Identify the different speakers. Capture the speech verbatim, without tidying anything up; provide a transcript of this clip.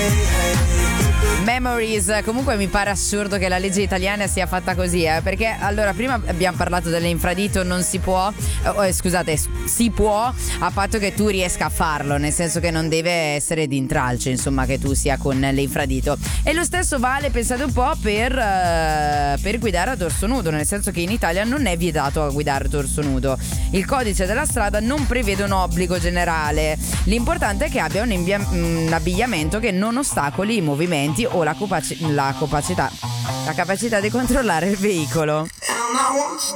Speaker 1: Memories. Comunque mi pare assurdo che la legge italiana sia fatta così, eh, perché allora prima abbiamo parlato dell'infradito, non si può, eh, scusate, si può a patto che tu riesca a farlo, nel senso che non deve essere di intralcio, insomma, che tu sia con l'infradito. E lo stesso vale, pensate un po', per, uh, per guidare a dorso nudo, nel senso che in Italia non è vietato a guidare a dorso nudo. Il codice della strada non prevede un obbligo generale. L'importante è che abbia un, invia- un abbigliamento che non ostacoli i movimenti o la, capaci- la capacità la capacità di controllare il veicolo.